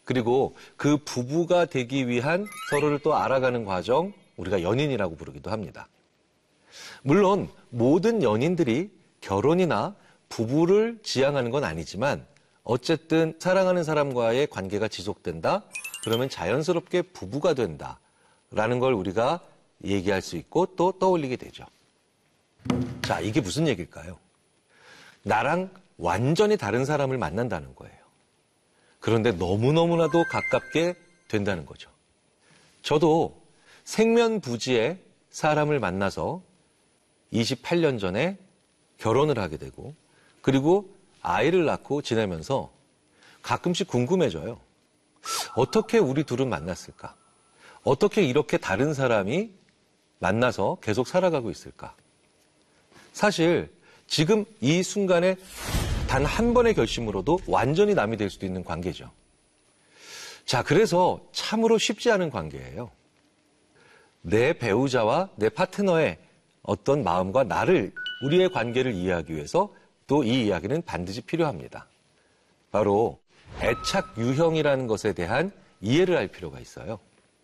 그리고 그 부부가 되기 위한 서로를 또 알아가는 과정, 우리가 연인이라고 부르기도 합니다. 물론 모든 연인들이 결혼이나 부부를 지향하는 건 아니지만 어쨌든 사랑하는 사람과의 관계가 지속된다? 그러면 자연스럽게 부부가 된다라는 걸 우리가 얘기할 수 있고 또 떠올리게 되죠. 자, 이게 무슨 얘기일까요? 나랑 완전히 다른 사람을 만난다는 거예요. 그런데 너무너무나도 가깝게 된다는 거죠. 저도 생면부지에 사람을 만나서 28년 전에 결혼을 하게 되고 그리고 아이를 낳고 지내면서 가끔씩 궁금해져요. 어떻게 우리 둘은 만났을까? 어떻게 이렇게 다른 사람이 만나서 계속 살아가고 있을까? 사실 지금 이 순간에 단 한 번의 결심으로도 완전히 남이 될 수도 있는 관계죠. 자, 그래서 참으로 쉽지 않은 관계예요. 내 배우자와 내 파트너의 어떤 마음과 우리의 관계를 이해하기 위해서 또 이 이야기는 반드시 필요합니다. 바로 애착 유형이라는 것에 대한 이해를 할 필요가 있어요.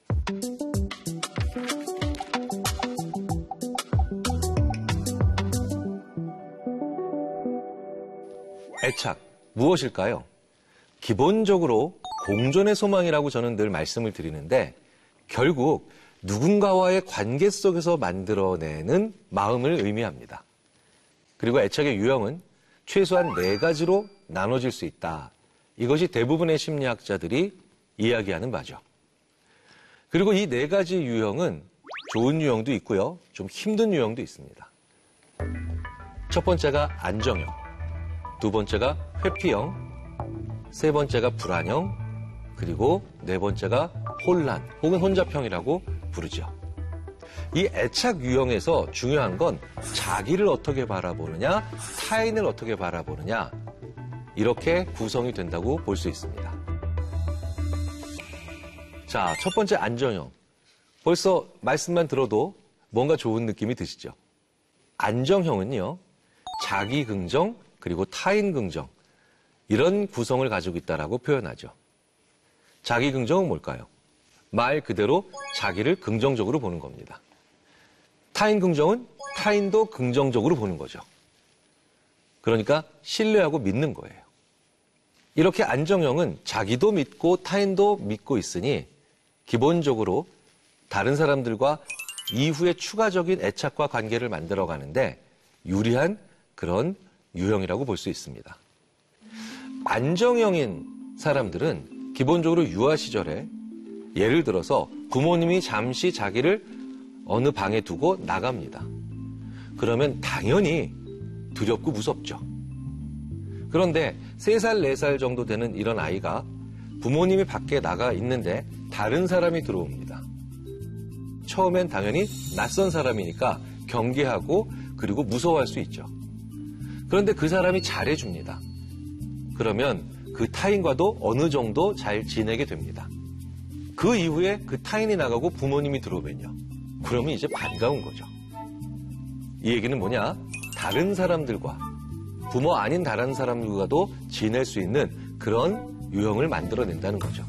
애착, 무엇일까요? 기본적으로 공존의 소망이라고 저는 늘 말씀을 드리는데 결국 누군가와의 관계 속에서 만들어내는 마음을 의미합니다. 그리고 애착의 유형은 최소한 4가지로 나눠질 수 있다. 이것이 대부분의 심리학자들이 이야기하는 바죠. 그리고 이 4가지 유형은 좋은 유형도 있고요. 좀 힘든 유형도 있습니다. 첫 번째가 안정형, 두 번째가 회피형, 세 번째가 불안형, 그리고 네 번째가 혼란 혹은 혼잡형이라고 부르죠. 이 애착 유형에서 중요한 건 자기를 어떻게 바라보느냐, 타인을 어떻게 바라보느냐, 이렇게 구성이 된다고 볼 수 있습니다. 자, 첫 번째 안정형. 벌써 말씀만 들어도 뭔가 좋은 느낌이 드시죠? 안정형은요, 자기 긍정, 그리고 타인 긍정, 이런 구성을 가지고 있다라고 표현하죠. 자기 긍정은 뭘까요? 말 그대로 자기를 긍정적으로 보는 겁니다. 타인 긍정은 타인도 긍정적으로 보는 거죠. 그러니까 신뢰하고 믿는 거예요. 이렇게 안정형은 자기도 믿고 타인도 믿고 있으니 기본적으로 다른 사람들과 이후에 추가적인 애착과 관계를 만들어가는데 유리한 그런 유형이라고 볼 수 있습니다. 안정형인 사람들은 기본적으로 유아 시절에 예를 들어서 부모님이 잠시 자기를 어느 방에 두고 나갑니다. 그러면 당연히 두렵고 무섭죠. 그런데 3살, 4살 정도 되는 이런 아이가 부모님이 밖에 나가 있는데 다른 사람이 들어옵니다. 처음엔 당연히 낯선 사람이니까 경계하고 그리고 무서워할 수 있죠. 그런데 그 사람이 잘해줍니다. 그러면 그 타인과도 어느 정도 잘 지내게 됩니다. 그 이후에 그 타인이 나가고 부모님이 들어오면요. 그러면 이제 반가운 거죠. 이 얘기는 뭐냐? 다른 사람들과 부모 아닌 다른 사람들과도 지낼 수 있는 그런 유형을 만들어낸다는 거죠.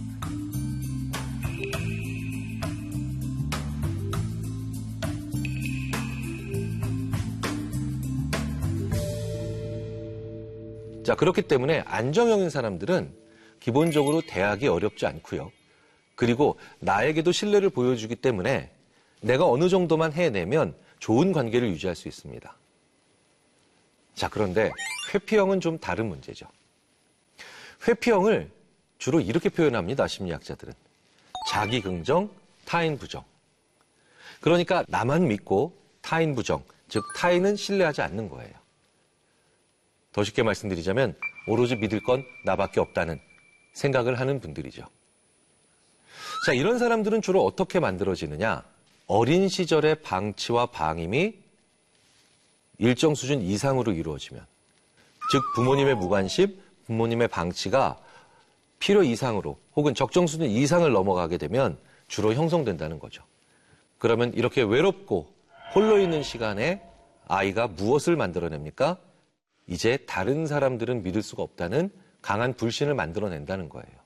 자, 그렇기 때문에 안정형인 사람들은 기본적으로 대하기 어렵지 않고요. 그리고 나에게도 신뢰를 보여주기 때문에 내가 어느 정도만 해내면 좋은 관계를 유지할 수 있습니다. 자, 그런데 회피형은 좀 다른 문제죠. 회피형을 주로 이렇게 표현합니다, 심리학자들은. 자기 긍정, 타인 부정. 그러니까 나만 믿고 타인 부정, 즉 타인은 신뢰하지 않는 거예요. 더 쉽게 말씀드리자면 오로지 믿을 건 나밖에 없다는 생각을 하는 분들이죠. 자, 이런 사람들은 주로 어떻게 만들어지느냐? 어린 시절의 방치와 방임이 일정 수준 이상으로 이루어지면, 즉 부모님의 무관심, 부모님의 방치가 필요 이상으로 혹은 적정 수준 이상을 넘어가게 되면 주로 형성된다는 거죠. 그러면 이렇게 외롭고 홀로 있는 시간에 아이가 무엇을 만들어냅니까? 이제 다른 사람들은 믿을 수가 없다는 강한 불신을 만들어낸다는 거예요.